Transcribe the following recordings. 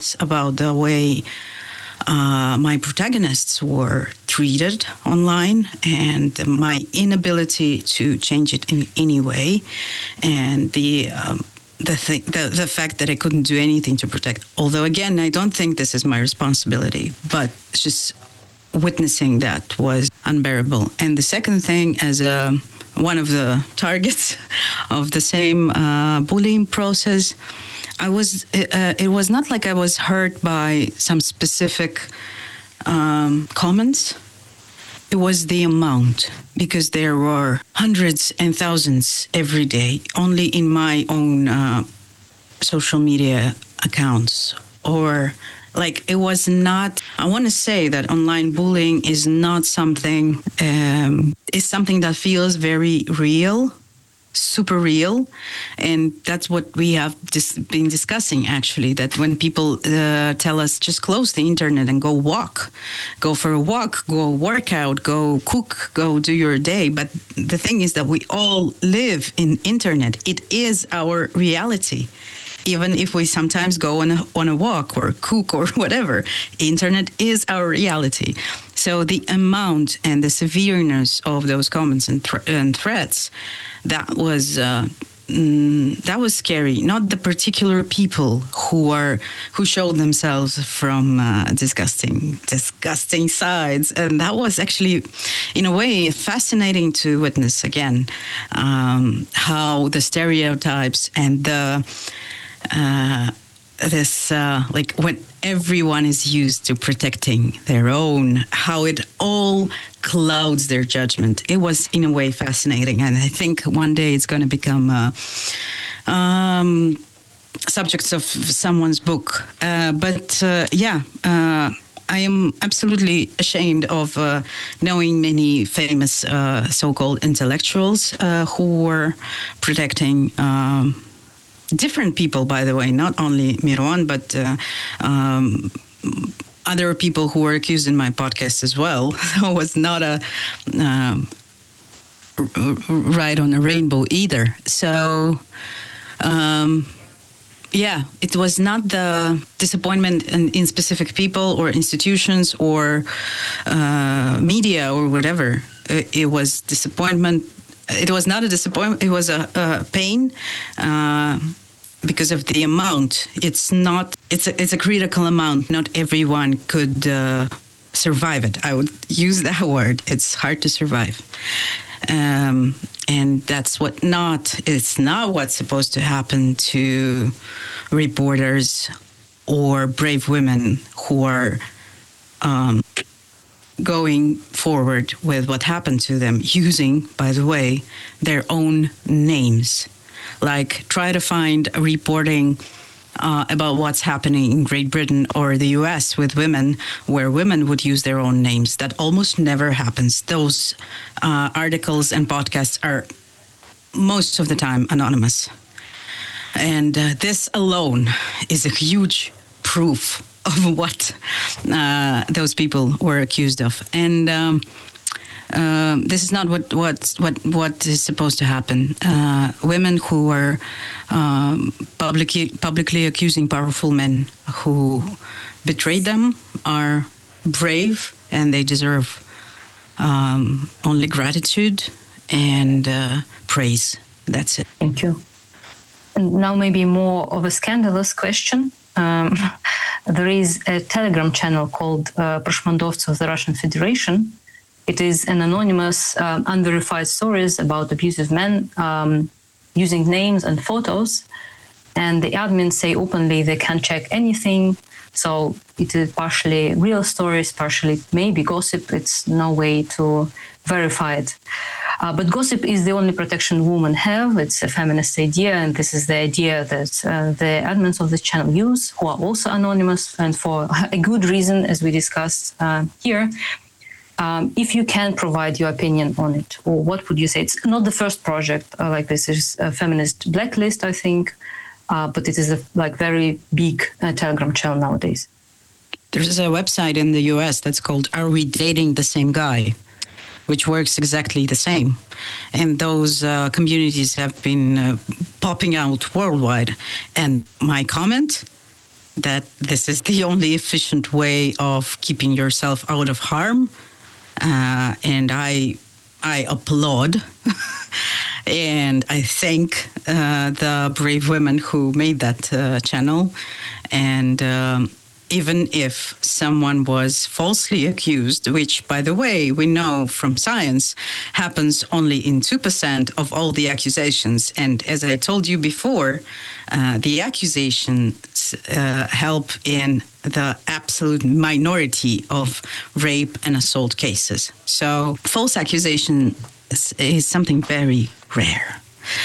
about the way my protagonists were treated online and my inability to change it in any way, and the fact that I couldn't do anything to protect. Although, again, I don't think this is my responsibility, but just witnessing that was unbearable. And the second thing, as one of the targets of the same bullying process, it was not like I was hurt by some specific comments. It was the amount, because there were hundreds and thousands every day, only in my own social media accounts. Or like, it was not, I want to say that online bullying is not something, it's something that feels very real, super real. And that's what we have been discussing, actually, that when people tell us just close the internet and go for a walk, go work out, go cook, go do your day. But the thing is that we all live in internet. It is our reality. Even if we sometimes go on a walk or cook or whatever, internet is our reality. So the amount and the severeness of those comments and threats, that was scary. Not the particular people who showed themselves from disgusting sides, and that was actually, in a way, fascinating to witness again. How the stereotypes and the like when everyone is used to protecting their own, how it all clouds their judgment. It was, in a way, fascinating, and I think one day it's going to become subjects of someone's book. I am absolutely ashamed of knowing many famous so-called intellectuals who were protecting different people, by the way, not only Miron, but other people who were accused in my podcast as well. So it was not a ride on a rainbow either. So, it was not the disappointment in specific people or institutions or media or whatever. It was disappointment. It was not a disappointment. It was a pain. Because of the amount, it's a critical amount. Not everyone could survive it. I would use that word. It's hard to survive, and that's it's not what's supposed to happen to reporters or brave women who are going forward with what happened to them, using, by the way, their own names. Like, try to find reporting about what's happening in Great Britain or the US with women, where women would use their own names. That almost never happens. Those articles and podcasts are most of the time anonymous. And this alone is a huge proof of what those people were accused of. And this is not what is supposed to happen. Women who are publicly accusing powerful men who betrayed them are brave, and they deserve only gratitude and praise. That's it. Thank you. And now maybe more of a scandalous question. There is a Telegram channel called Proshmandovцы of the Russian Federation. It is an anonymous, unverified stories about abusive men using names and photos. And the admins say openly they can't check anything. So it is partially real stories, partially maybe gossip. It's no way to verify it. But gossip is the only protection women have. It's a feminist idea, and this is the idea that the admins of the channel use, who are also anonymous, and for a good reason, as we discussed here. If you can provide your opinion on it, or what would you say? It's not the first project like this. It's a feminist blacklist, I think, but it is a very big Telegram channel nowadays. There's a website in the US that's called Are We Dating the Same Guy?, which works exactly the same. And those communities have been popping out worldwide. And my comment, that this is the only efficient way of keeping yourself out of harm. And I applaud and I thank the brave women who made that channel. And even if someone was falsely accused, which, by the way, we know from science happens only in 2% of all the accusations. And as I told you before, the accusations help in the absolute minority of rape and assault cases. So false accusation is something very rare.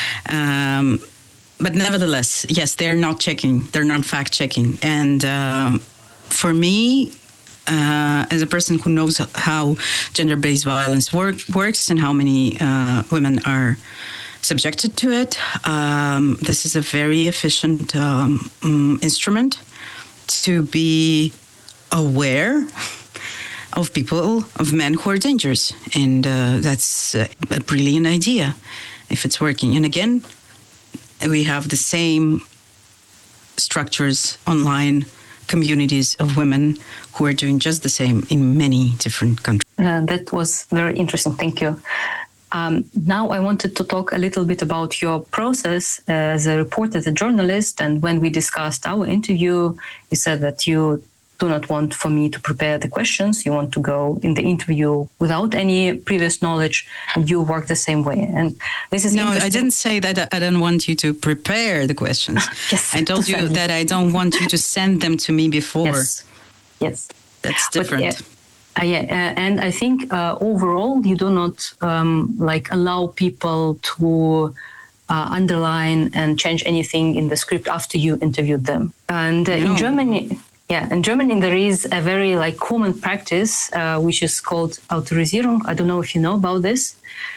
But nevertheless, yes, they're not fact checking. And for me, as a person who knows how gender-based violence works and how many women are subjected to it, this is a very efficient instrument to be aware of people, of men who are dangerous. And that's a brilliant idea if it's working. And again, we have the same structures, online communities of women who are doing just the same in many different countries. That was very interesting. Thank you. Now I wanted to talk a little bit about your process as a reporter, as a journalist. And when we discussed our interview, you said that you do not want for me to prepare the questions. You want to go in the interview without any previous knowledge, and you work the same way. And this is no, I didn't say that. I don't want you to prepare the questions. Yes, I told you that I don't want you to send them to me before. Yes. That's different. And I think overall you do not allow people to underline and change anything in the script after you interviewed them. And in Germany. Yeah, in Germany there is a very common practice which is called Autorisierung. I don't know if you know about this,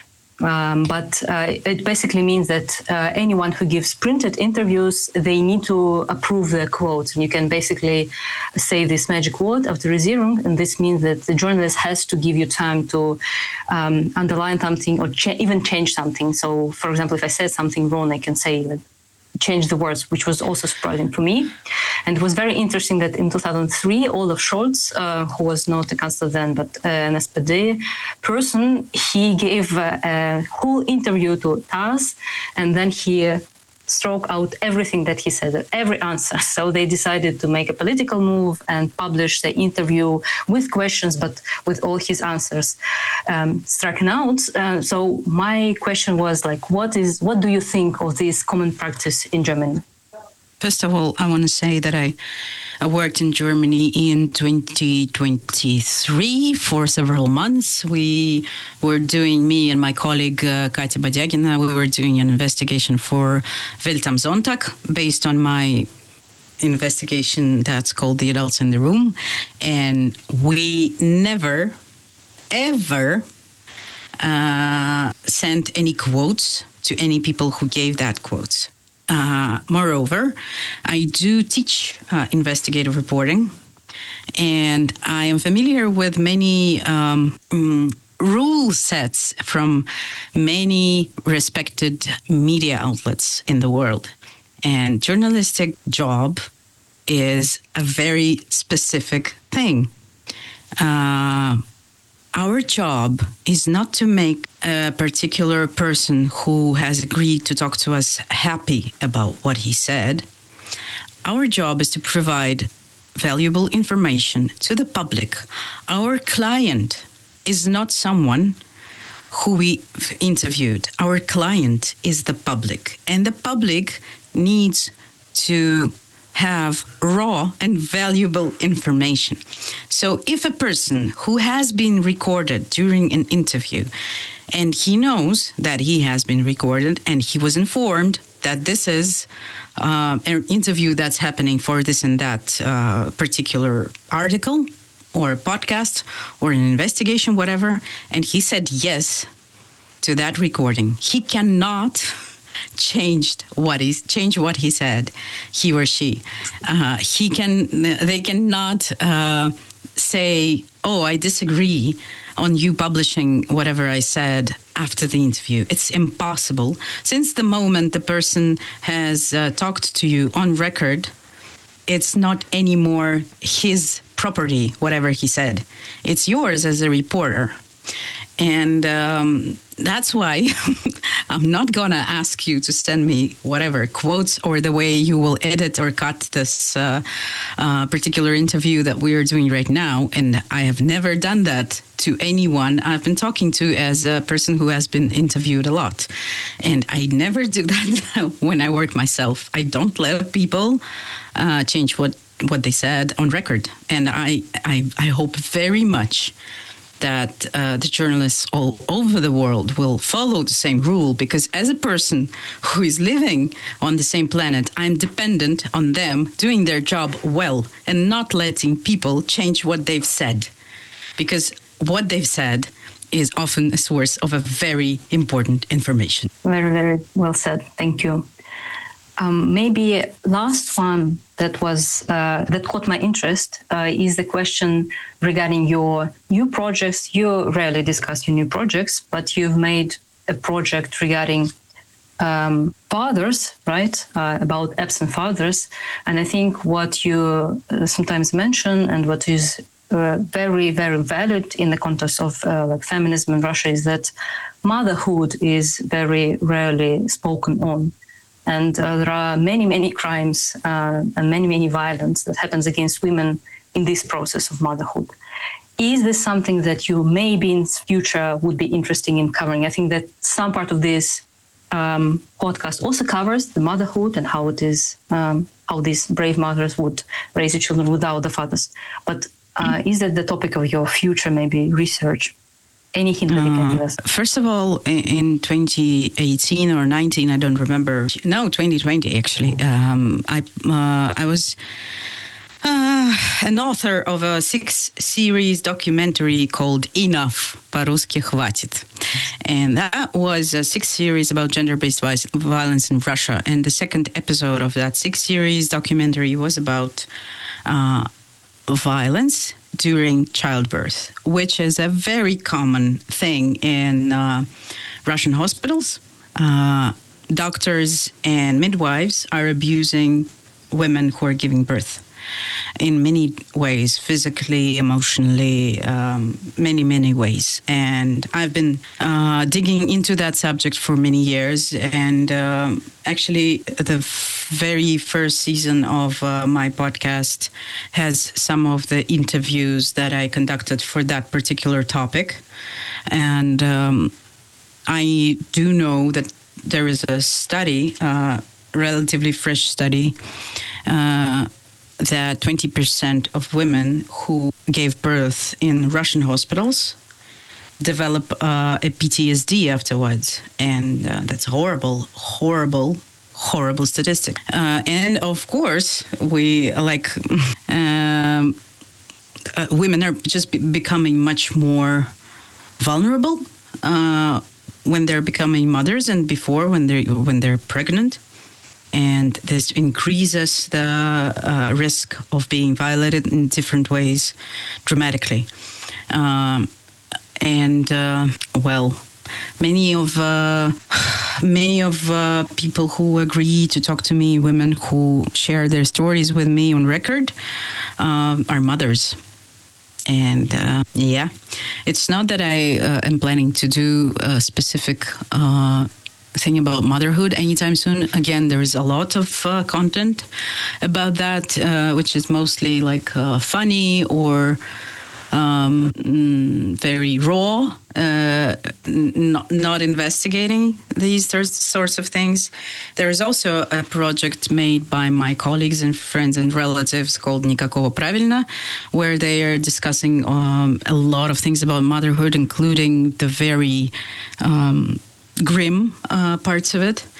but it basically means that anyone who gives printed interviews, they need to approve their quotes. And you can basically say this magic word, Autorisierung, and this means that the journalist has to give you time to underline something or even change something. So, for example, if I said something wrong, I can say change the words, which was also surprising for me. And it was very interesting that in 2003, Olaf Scholz, who was not a Chancellor then, but an SPD person, he gave a whole interview to TASS, and then he struck out everything that he said, every answer. So they decided to make a political move and publish the interview with questions, but with all his answers stricken out. So my question was what do you think of this common practice in Germany? First of all, I want to say that I worked in Germany in 2023 for several months. We were doing, me and my colleague Katya Badyagina, we were doing an investigation for Welt am Sonntag based on my investigation that's called The Adults in the Room. And we never, ever sent any quotes to any people who gave that quotes. Moreover, I do teach investigative reporting, and I am familiar with many rule sets from many respected media outlets in the world. And journalistic job is a very specific thing. Our job is not to make a particular person who has agreed to talk to us happy about what he said. Our job is to provide valuable information to the public. Our client is not someone who we interviewed. Our client is the public, and the public needs to have raw and valuable information. So if a person who has been recorded during an interview, and he knows that he has been recorded and he was informed that this is an interview that's happening for this and that particular article or podcast or an investigation, whatever, and he said yes to that recording, he cannot change what he said, he or she. They cannot say, "Oh, I disagree on you publishing whatever I said after the interview." It's impossible. Since the moment the person has talked to you on record, it's not anymore his property, whatever he said. It's yours as a reporter. And that's why I'm not going to ask you to send me whatever quotes or the way you will edit or cut this particular interview that we are doing right now. And I have never done that to anyone I've been talking to as a person who has been interviewed a lot. And I never do that when I work myself. I don't let people change what they said on record. And I hope very much that the journalists all over the world will follow the same rule, because as a person who is living on the same planet, I'm dependent on them doing their job well and not letting people change what they've said, because what they've said is often a source of a very important information. Very, very well said. Thank you. Maybe last one that caught my interest is the question regarding your new projects. You rarely discuss your new projects, but you've made a project regarding fathers, right? About absent fathers. And I think what you sometimes mention and what is very, very valid in the context of like feminism in Russia is that motherhood is very rarely spoken on. And there are many, many crimes and many, many violence that happens against women in this process of motherhood. Is this something that you maybe in future would be interested in covering? I think that some part of this podcast also covers the motherhood and how it is, how these brave mothers would raise their children without the fathers. But is that the topic of your future, maybe research? Any hint that you can give us? First of all, in 2018 or 19, I don't remember. No, 2020 actually. I was an author of a 6-series documentary called Enough, по-русски хватит. And that was a 6-series about gender-based violence in Russia. And the second episode of that 6-series documentary was about violence during childbirth, which is a very common thing in Russian hospitals. Doctors and midwives are abusing women who are giving birth in many ways, physically, emotionally, many, many ways. And I've been digging into that subject for many years. And actually, the very first season of my podcast has some of the interviews that I conducted for that particular topic. And I do know that there is a study, relatively fresh study, that 20% of women who gave birth in Russian hospitals develop a PTSD afterwards. And that's horrible, horrible, horrible statistic. And of course, we women are just becoming much more vulnerable when they're becoming mothers and before when they're pregnant. And this increases the risk of being violated in different ways dramatically. Many of people who agree to talk to me, women who share their stories with me on record, are mothers. And it's not that I am planning to do a specific thing about motherhood anytime soon. Again, there is a lot of content about that, which is mostly like funny or very raw, not investigating these sorts of things. There is also a project made by my colleagues and friends and relatives called Никакого правильно, where they are discussing a lot of things about motherhood, including the very grim parts of it.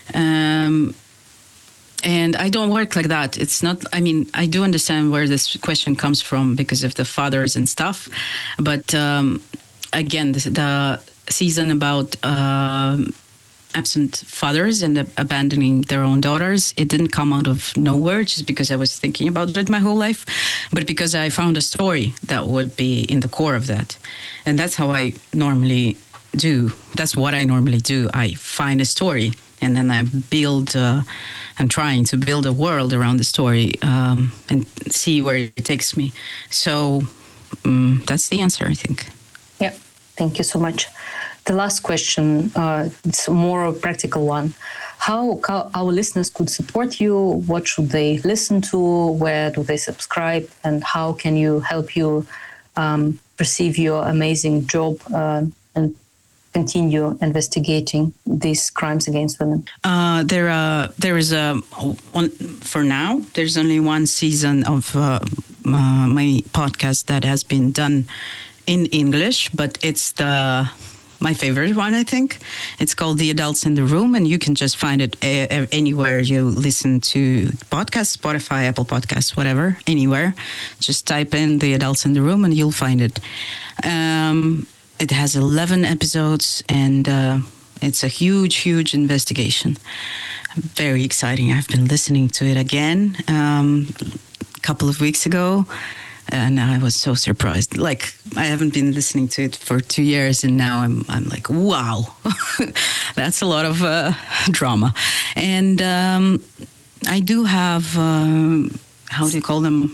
And I don't work like that. It's not, I mean, I do understand where this question comes from because of the fathers and stuff. But again, the season about absent fathers and abandoning their own daughters, it didn't come out of nowhere just because I was thinking about it my whole life, but because I found a story that would be in the core of that. And that's how I normally do. That's what I normally do. I find a story and then I'm trying to build a world around the story and see where it takes me. So that's the answer, I think. Yeah, thank you so much. The last question, it's a more practical one. How our listeners could support you? What should they listen to? Where do they subscribe? And how can you help you perceive your amazing job and continue investigating these crimes against women? There is for now, there's only one season of my podcast that has been done in English, but it's my favorite one, I think. It's called The Adults in the Room, and you can just find it anywhere you listen to podcasts, Spotify, Apple Podcasts, whatever, anywhere. Just type in The Adults in the Room and you'll find it. It has 11 episodes, and it's a huge investigation. Very exciting. I've been listening to it again a couple of weeks ago, and I was so surprised. Like, I haven't been listening to it for 2 years, and now I'm like, wow, that's a lot of drama. And I do have, how do you call them?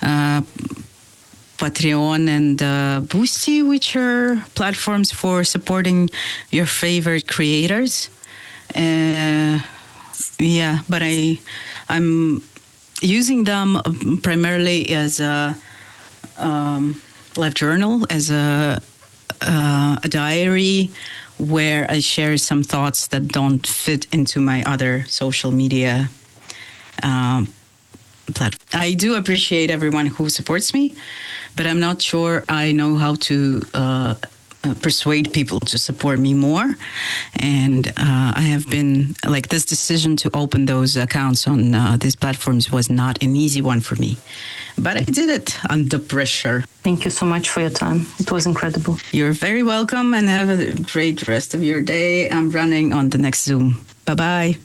Patreon and Boosty, which are platforms for supporting your favorite creators. Yeah, but I'm using them primarily as a life journal, as a diary where I share some thoughts that don't fit into my other social media platform. I do appreciate everyone who supports me, but I'm not sure I know how to persuade people to support me more. And I have been, like, this decision to open those accounts on these platforms was not an easy one for me. But I did it under pressure. Thank you so much for your time. It was incredible. You're very welcome, and have a great rest of your day. I'm running on the next Zoom. Bye-bye.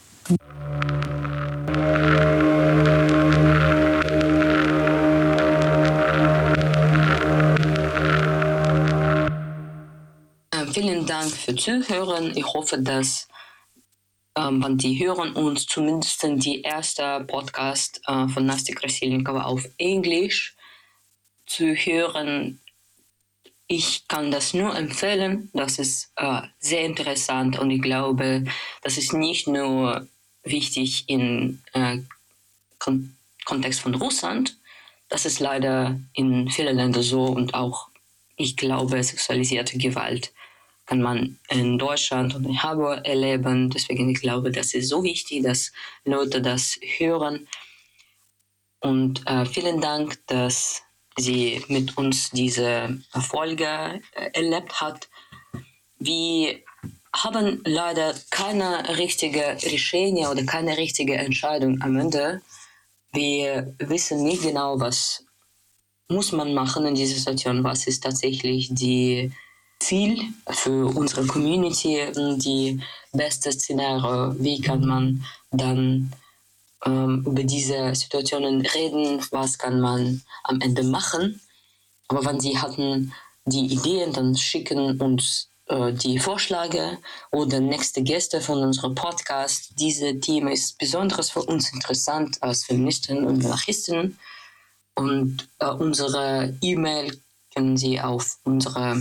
Vielen Dank für Zuhören. Ich hoffe, dass wenn die hören uns zumindest die erste Podcast von Nastya Krasiljnikova auf Englisch zu hören. Ich kann das nur empfehlen. Das ist sehr interessant, und ich glaube, das ist nicht nur wichtig im Kontext von Russland. Das ist leider in vielen Ländern so, und auch, ich glaube, sexualisierte Gewalt kann man in Deutschland und in Hamburg erleben. Deswegen, ich glaube, das ist so wichtig, dass Leute das hören. Und vielen Dank, dass sie mit uns diese Folge erlebt hat. Wir haben leider keine richtige Решение oder keine richtige Entscheidung am Ende. Wir wissen nicht genau, was muss man machen in dieser Situation, was ist tatsächlich die Ziel für unsere Community, die beste Szenario, wie kann man dann über diese Situationen reden, was kann man am Ende machen. Aber wenn Sie hatten die Ideen, dann schicken uns die Vorschläge oder nächste Gäste von unserem Podcast. Dieses Thema ist besonders für uns interessant als Feministinnen und Anarchistinnen. Und unsere E-Mail können Sie auf unserer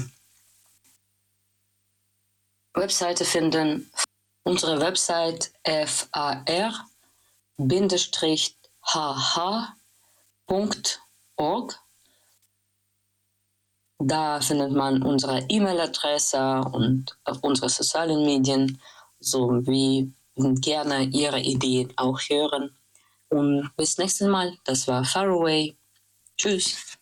Webseite finden. Unsere Website far-hh.org. Da findet man unsere E-Mail-Adresse und auf unsere sozialen Medien, so wie gerne Ihre Ideen auch hören. Und bis nächstes Mal. Das war Far Away. Tschüss.